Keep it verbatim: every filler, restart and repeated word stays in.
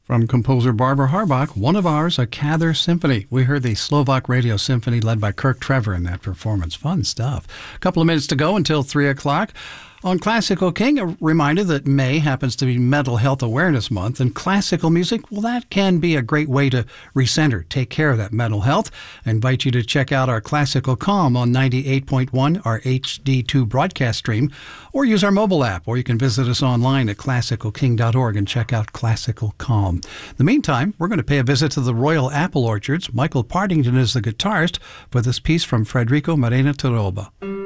From composer Barbara Harbach, one of ours, a Cather Symphony. We heard the Slovak Radio Symphony led by Kirk Trevor in that performance. Fun stuff. A couple of minutes to go until three o'clock. On Classical King, a reminder that May happens to be Mental Health Awareness Month, and classical music, well, that can be a great way to recenter, take care of that mental health. I invite you to check out our Classical Calm on ninety-eight point one, our H D two broadcast stream, or use our mobile app, or you can visit us online at classical king dot org and check out Classical Calm. In the meantime, we're going to pay a visit to the Royal Apple Orchards. Michael Partington is the guitarist for this piece from Federico Marena Taroba.